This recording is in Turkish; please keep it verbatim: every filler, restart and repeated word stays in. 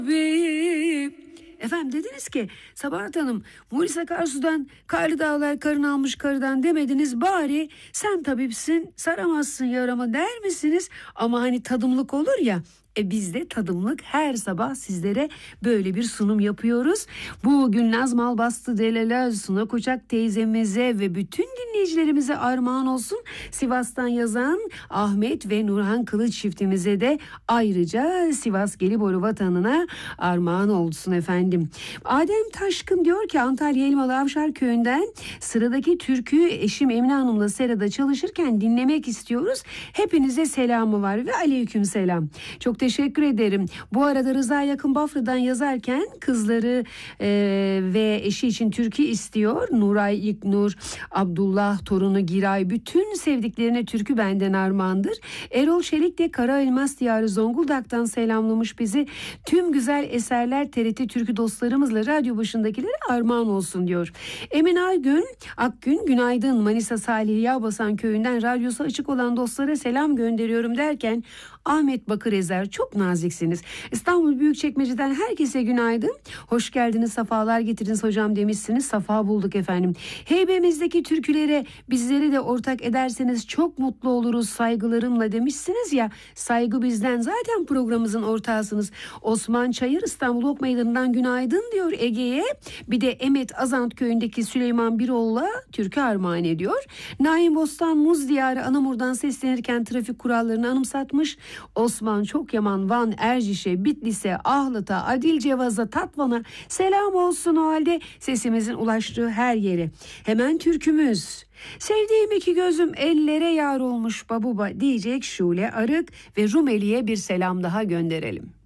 Efendim dediniz ki Sabahat Hanım, Muris Akarsu'dan karlı dağlar karın almış karıdan demediniz, bari sen tabipsin saramazsın yaramı der misiniz? Ama hani tadımlık olur ya. E biz de tadımlık her sabah sizlere böyle bir sunum yapıyoruz. Bugün Naz Malbastı Deleler Suna Koçak teyzemize ve bütün dinleyicilerimize armağan olsun. Sivas'tan yazan Ahmet ve Nurhan Kılıç çiftimize de ayrıca Sivas Gelibolu vatanına armağan olsun efendim. Adem Taşkın diyor ki Antalya Elmalı Avşar Köyü'nden sıradaki türküyü eşim Emine Hanım'la serada çalışırken dinlemek istiyoruz. Hepinize selamı var ve aleyküm selam. Çok teşekkür ederim. Bu arada Rıza Yakın Bafra'dan yazarken kızları e, ve eşi için türkü istiyor. Nuray İknur, Abdullah torunu Giray, bütün sevdiklerine türkü benden armağandır. Erol Çelik de Kara Elmas Diyarı Zonguldak'tan selamlamış bizi. Tüm güzel eserler T R T türkü dostlarımızla radyo başındakilere armağan olsun diyor. Emin Aygün, Akgün günaydın, Manisa Salih Yağbasan köyünden radyosu açık olan dostlara selam gönderiyorum derken Ahmet Bakır Ezer, çok naziksiniz. İstanbul Büyükçekmece'den herkese günaydın. Hoş geldiniz, safalar getirdiniz hocam demişsiniz. Safa bulduk efendim. Heybemizdeki türkülere bizleri de ortak ederseniz çok mutlu oluruz saygılarımla demişsiniz ya. Saygı bizden, zaten programımızın ortağısınız. Osman Çayır İstanbul Ok Meydanı'ndan günaydın diyor Ege'ye. Bir de Emet Azant köyündeki Süleyman Biroğlu'na türkü armağan ediyor. Naim Bostan Muz Diyarı Anamur'dan seslenirken trafik kurallarını anımsatmış. Osman Çokyaman, Van, Erciş'e, Bitlis'e, Ahlat'a, Adilcevaz'a, Tatvan'a selam olsun o halde sesimizin ulaştığı her yere. Hemen türkümüz. Sevdiğim iki gözüm ellere yar olmuş babuba diyecek Şule Arık ve Rumeli'ye bir selam daha gönderelim.